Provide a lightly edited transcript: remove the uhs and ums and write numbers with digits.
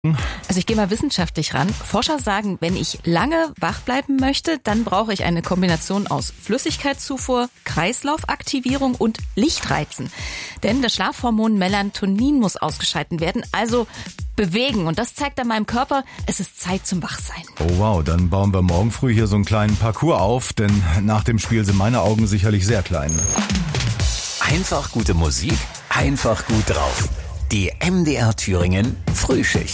Also ich gehe mal wissenschaftlich ran. Forscher sagen, wenn ich lange wach bleiben möchte, dann brauche ich eine Kombination aus Flüssigkeitszufuhr, Kreislaufaktivierung und Lichtreizen. Denn das Schlafhormon Melatonin muss ausgeschalten werden, also bewegen. Und das zeigt an meinem Körper, es ist Zeit zum Wachsein. Oh wow, dann bauen wir morgen früh hier so einen kleinen Parcours auf, denn nach dem Spiel sind meine Augen sicherlich sehr klein. Einfach gute Musik, einfach gut drauf. Die MDR Thüringen Frühschicht.